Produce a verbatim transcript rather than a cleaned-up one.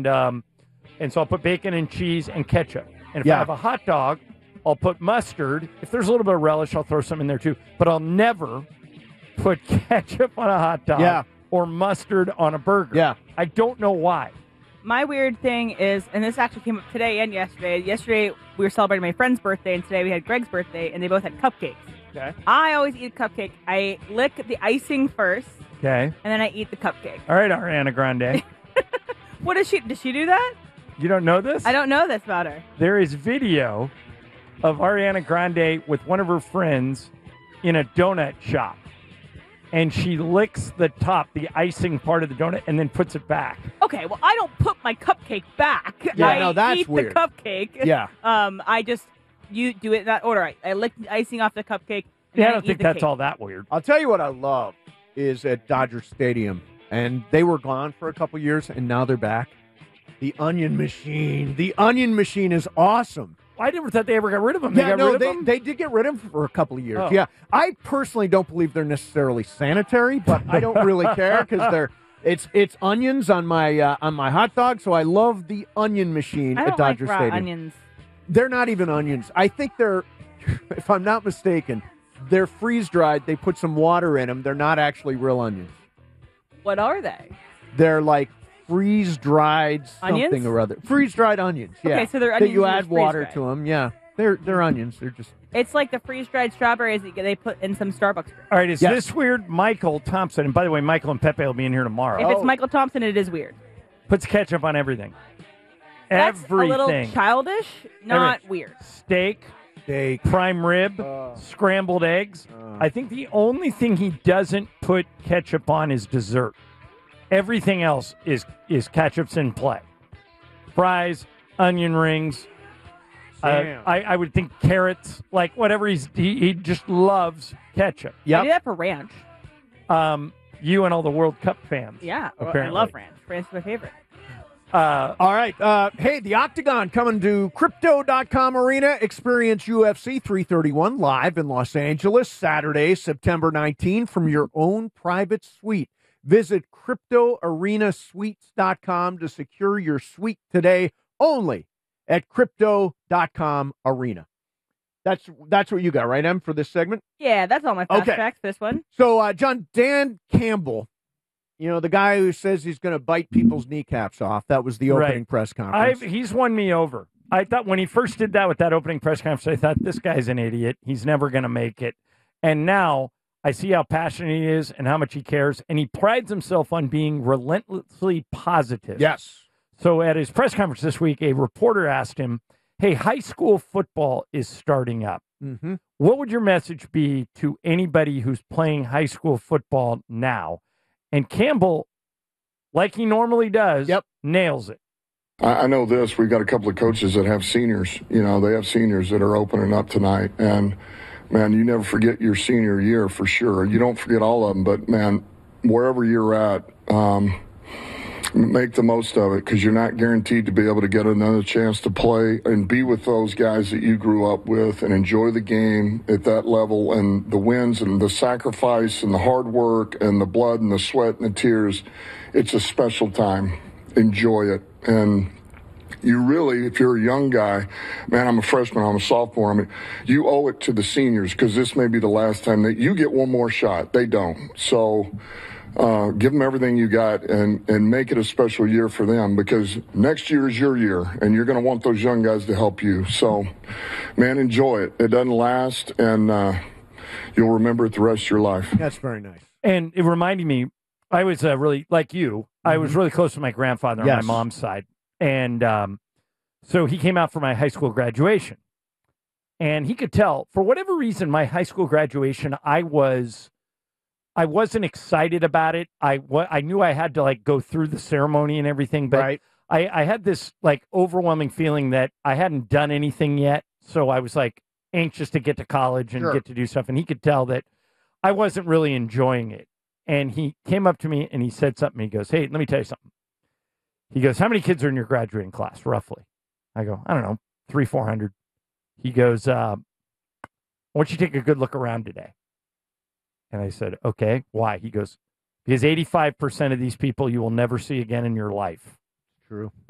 and um, and so I'll put bacon and cheese and ketchup. And if Yeah. I have a hot dog, I'll put mustard. If there's a little bit of relish, I'll throw some in there too. But I'll never put ketchup on a hot dog Yeah. or mustard on a burger. Yeah. I don't know why. My weird thing is, and this actually came up today and yesterday. Yesterday we were celebrating my friend's birthday, and today we had Greg's birthday, and they both had cupcakes. Okay. I always eat a cupcake. I lick the icing first, Okay. and then I eat the cupcake. All right, Ariana Grande. What does she? Does she do that? You don't know this? I don't know this about her. There is video of Ariana Grande with one of her friends in a donut shop. And she licks the top, the icing part of the donut, and then puts it back. Okay, well, I don't put my cupcake back. Yeah, I no, that's eat weird. the cupcake. Yeah. Um, I just you do it in that order. I, I lick the icing off the cupcake. and Yeah, I then don't eat think the that's cake. all that weird. I'll tell you what I love is at Dodger Stadium, and they were gone for a couple years, and now they're back. The Onion Machine. The Onion Machine is awesome. I never thought they ever got rid of them. They Yeah, got no, rid of they, them? they did get rid of them for a couple of years. Oh. Yeah, I personally don't believe they're necessarily sanitary, but I don't really care because they're it's it's onions on my uh, on my hot dog. So I love the Onion Machine I at don't Dodger like raw Stadium. onions. They're not even onions. I think they're, if I'm not mistaken, they're freeze dried. They put some water in them. They're not actually real onions. What are they? They're like freeze dried something Onions? or other. Freeze dried onions. Yeah. Okay, so they're that onions you that are add water freeze-dried. to them. Yeah, they're they're onions. They're just It's like the freeze-dried strawberries that they put in some Starbucks drink. All right, is Yes. this weird? Michael Thompson, and by the way, Michael and Pepe will be in here tomorrow. If Oh. it's Michael Thompson, it is weird. Puts ketchup on everything. That's Everything. a little childish, not Everything. weird. Steak, steak. prime rib, Uh. scrambled eggs. I think the only thing he doesn't put ketchup on is dessert. Everything else is is ketchup's in play. Fries, onion rings. Uh, Damn. I, I would think carrots, like whatever he's he, he just loves ketchup. I do that for ranch. Um, you and all the World Cup fans. Yeah, I apparently. love ranch. Ranch is my favorite. Uh, All right. Uh, hey, the Octagon coming to Crypto dot com Arena. Experience U F C three thirty-one live in Los Angeles, Saturday, September nineteenth, from your own private suite. Visit Crypto Arena Suites dot com to secure your suite today, only at Crypto dot com Arena. That's that's what you got, right, Em, for this segment? Yeah, that's all my fast Okay. facts. This one. So, uh, John, Dan Campbell, you know, the guy who says he's going to bite people's kneecaps off. That was the opening Right. press conference. I've, he's won me over. I thought when he first did that with that opening press conference, I thought this guy's an idiot. He's never going to make it. And now I see how passionate he is and how much he cares. And he prides himself on being relentlessly positive. Yes. So at his press conference this week, a reporter asked him, hey, high school football is starting up. Mm-hmm. What would your message be to anybody who's playing high school football now? And Campbell, like he normally does, Yep. nails it. I I know this. We've got a couple of coaches that have seniors. You know, they have seniors that are opening up tonight. And, man, you never forget your senior year for sure. You don't forget all of them. But, man, wherever you're at, um, make the most of it because you're not guaranteed to be able to get another chance to play and be with those guys that you grew up with and enjoy the game at that level and the wins and the sacrifice and the hard work and the blood and the sweat and the tears. It's a special time. Enjoy it. And you really, if you're a young guy, man, I'm a freshman, I'm a sophomore, I mean, you owe it to the seniors because this may be the last time that you get one more shot. They don't. So uh, give them everything you got and, and make it a special year for them because next year is your year and you're going to want those young guys to help you. So, man, enjoy it. It doesn't last and uh, you'll remember it the rest of your life. That's very nice. And it reminded me, I was uh, really, like you, I was really close to my grandfather on Yes. my mom's side. And um, so he came out for my high school graduation. And he could tell, for whatever reason, my high school graduation, I was, I wasn't excited about it. I, wa- I knew I had to, like, go through the ceremony and everything. But Right. I, I had this, like, overwhelming feeling that I hadn't done anything yet. So I was, like, anxious to get to college and Sure. get to do stuff. And he could tell that I wasn't really enjoying it. And he came up to me and he said something. He goes, hey, let me tell you something. He goes, how many kids are in your graduating class, roughly? I go, I don't know, three, four hundred. He goes, uh, why don't you take a good look around today? And I said, okay, why? He goes, because eighty-five percent of these people you will never see again in your life. True.